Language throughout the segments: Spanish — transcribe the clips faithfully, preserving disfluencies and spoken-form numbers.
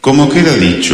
Como queda dicho,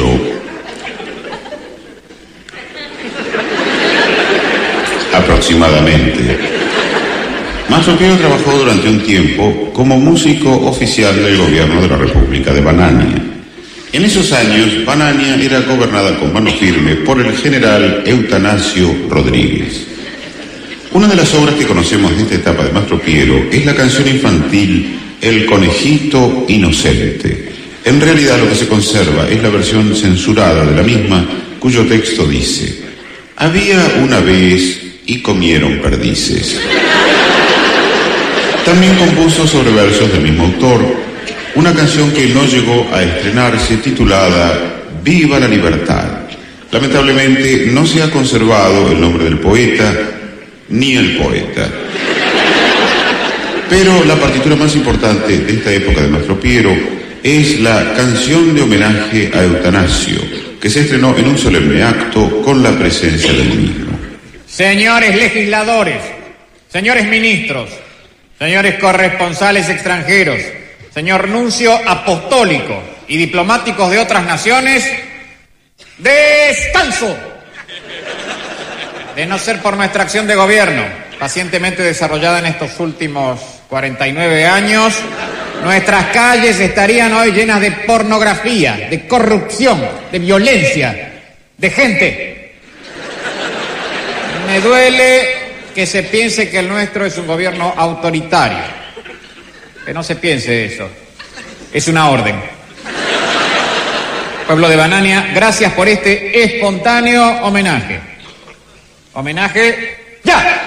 aproximadamente, Mastro Piero trabajó durante un tiempo como músico oficial del gobierno de la República de Banania. En esos años, Banania era gobernada con mano firme por el general Eutanasio Rodríguez. Una de las obras que conocemos de esta etapa de Mastro Piero es la canción infantil El Conejito Inocente. En realidad lo que se conserva es la versión censurada de la misma, cuyo texto dice: había una vez y comieron perdices. También compuso sobre versos del mismo autor una canción que no llegó a estrenarse, titulada Viva la Libertad. Lamentablemente no se ha conservado el nombre del poeta ni el poeta. Pero la partitura más importante de esta época de Mastro Piero es la canción de homenaje a Eutanasio, que se estrenó en un solemne acto con la presencia del mismo. Señores legisladores, señores ministros, señores corresponsales extranjeros, señor nuncio apostólico y diplomáticos de otras naciones, ¡descanso! De no ser por nuestra acción de gobierno, pacientemente desarrollada en estos últimos cuarenta y nueve años, nuestras calles estarían hoy llenas de pornografía, de corrupción, de violencia, de gente. Me duele que se piense que el nuestro es un gobierno autoritario. Que no se piense eso. Es una orden. Pueblo de Banania, gracias por este espontáneo homenaje. Homenaje, ¡ya!